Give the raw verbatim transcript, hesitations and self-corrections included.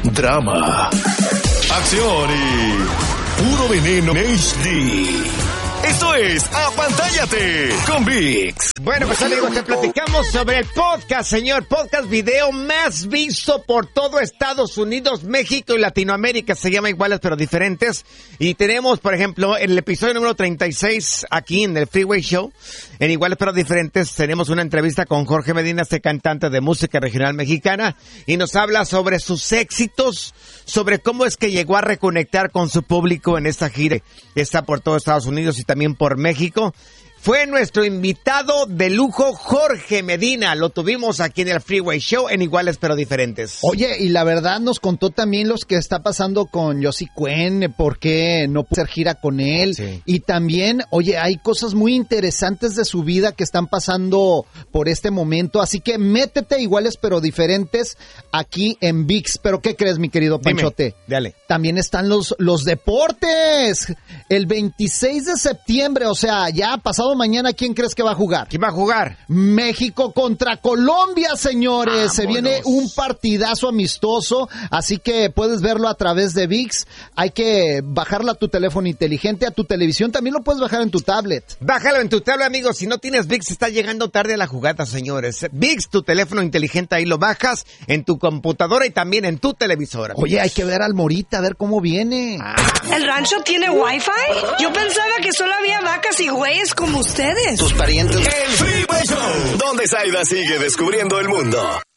drama, acción y puro veneno en H D. Esto es Apantállate con ViX. Bueno, pues amigos, te platicamos sobre el podcast, señor. Podcast video más visto por todo Estados Unidos, México y Latinoamérica. Se llama Iguales pero Diferentes. Y tenemos, por ejemplo, en el episodio número treinta y seis, aquí en el Freeway Show, en Iguales pero Diferentes, tenemos una entrevista con Jorge Medina, este cantante de música regional mexicana, y nos habla sobre sus éxitos, sobre cómo es que llegó a reconectar con su público en esta gira. Está por todo Estados Unidos y también por México. Fue nuestro invitado de lujo, Jorge Medina. Lo tuvimos aquí en el Freeway Show en Iguales pero Diferentes. Oye, y la verdad nos contó también los que está pasando con Josie Cuen, por qué no puede hacer gira con él. Sí. Y también, oye, hay cosas muy interesantes de su vida que están pasando por este momento. Así que métete Iguales pero Diferentes aquí en ViX. ¿Pero qué crees, mi querido Panchote? Dime, dale. También están los, los deportes. El veintiséis de septiembre, o sea, ya pasado mañana, ¿quién crees que va a jugar? ¿Quién va a jugar? México contra Colombia, señores. Vámonos. Se viene un partidazo amistoso, así que puedes verlo a través de ViX. Hay que bajarla a tu teléfono inteligente, a tu televisión. También lo puedes bajar en tu tablet. Bájalo en tu tablet, amigos. Si no tienes ViX, está llegando tarde a la jugada, señores. ViX, tu teléfono inteligente, ahí lo bajas en tu computadora y también en tu televisora. Oye, hay que ver al Morita, a ver cómo viene. Ah. ¿El rancho tiene wifi? Yo pensaba que solo había vacas y güeyes como ustedes. Tus parientes. El Freeway Show, donde Zaida sigue descubriendo el mundo.